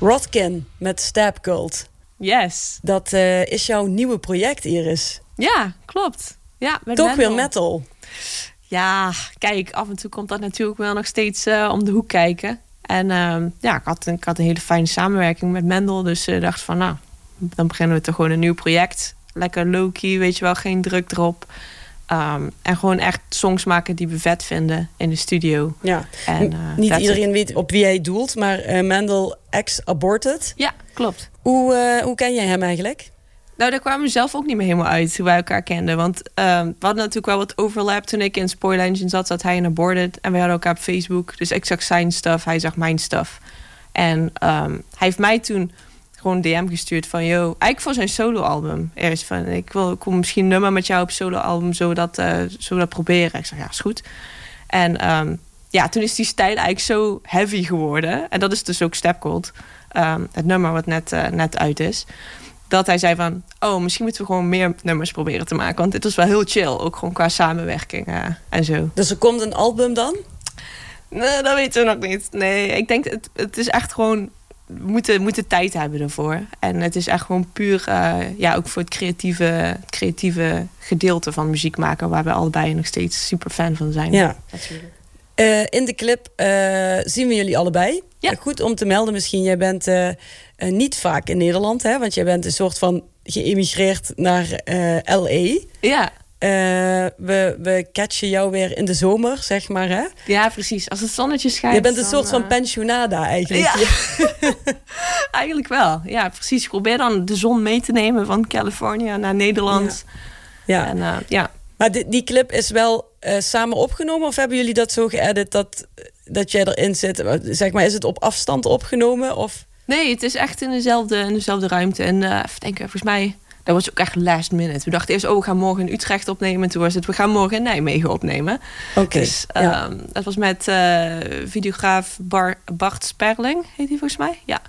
Rodkin met Stab Cult. Yes. Dat is jouw nieuwe project, Iris. Ja, klopt. Ja, met Toch weer metal. Ja, kijk, af en toe komt dat natuurlijk wel nog steeds om de hoek kijken. En ik had een hele fijne samenwerking met Mendel. Dus dacht van, nou, dan beginnen we toch gewoon een nieuw project. Lekker low-key, weet je wel, geen druk erop. En gewoon echt songs maken die we vet vinden in de studio. Ja, en, niet iedereen weet op wie hij doelt, maar Mendel ex-Aborted. Ja, klopt. Hoe ken jij hem eigenlijk? Nou, daar kwamen we zelf ook niet meer helemaal uit hoe wij elkaar kenden. Want we hadden natuurlijk wel wat overlap. Toen ik in Spoiler Engine zat hij in Aborted. En we hadden elkaar op Facebook. Dus ik zag zijn stuff, hij zag mijn stuff. En hij heeft mij toen gewoon een DM gestuurd van... Yo, eigenlijk voor zijn soloalbum. Eerst van, ik wil misschien een nummer met jou op soloalbum. Zullen we dat proberen? Ik zeg, ja, is goed. En toen is die stijl eigenlijk zo heavy geworden. En dat is dus ook Stab Cult. Het nummer wat net uit is. Dat hij zei van, misschien moeten we gewoon meer nummers proberen te maken. Want dit was wel heel chill. Ook gewoon qua samenwerking en zo. Dus er komt een album dan? Nee, dat weten we nog niet. Nee, ik denk, het is echt gewoon... We moeten tijd hebben ervoor. En het is echt gewoon puur... ook voor het creatieve gedeelte van muziek maken... waar we allebei nog steeds super fan van zijn. Ja. In de clip zien we jullie allebei. Ja. Goed om te melden misschien. Jij bent niet vaak in Nederland, hè? Want jij bent een soort van geëmigreerd naar L.A. Ja. We catchen jou weer in de zomer, zeg maar, hè? Ja, precies. Als het zonnetje schijnt... Je bent een soort van pensionada eigenlijk. Ja. Eigenlijk wel. Ja, precies. Ik probeer dan de zon mee te nemen van Californië naar Nederland. Ja. En, Maar die clip is wel samen opgenomen? Of hebben jullie dat zo geëdit dat jij erin zit? Zeg maar, is het op afstand opgenomen? Of? Nee, het is echt in dezelfde ruimte. En even denken, volgens mij... Dat was ook echt last minute. We dachten eerst, we gaan morgen in Utrecht opnemen. En toen was het, we gaan morgen in Nijmegen opnemen. Oké. Dus dat was met videograaf Bart Sperling, heet hij volgens mij. Ja.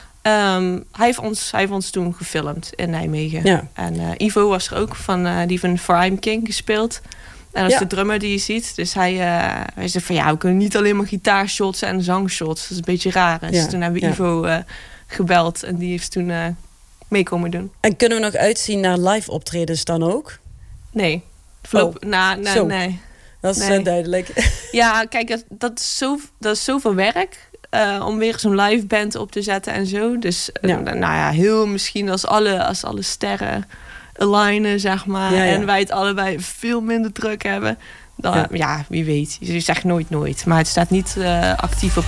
Hij heeft ons toen gefilmd in Nijmegen. Ja. En Ivo was er ook, die van For I'm King gespeeld. En dat is de drummer die je ziet. Dus hij zei van, we kunnen niet alleen maar gitaarshots en zangshots. Dat is een beetje raar. Dus toen hebben we Ivo gebeld. En die heeft toen... mee komen doen. En kunnen we nog uitzien naar live optredens dan ook? Nee. Nee. Dat is duidelijk. Ja, kijk, dat is zoveel werk om weer zo'n live band op te zetten en zo. Dus heel misschien als alle sterren alignen, zeg maar. Ja. En wij het allebei veel minder druk hebben. Dan, wie weet. Je zegt nooit. Maar het staat niet actief op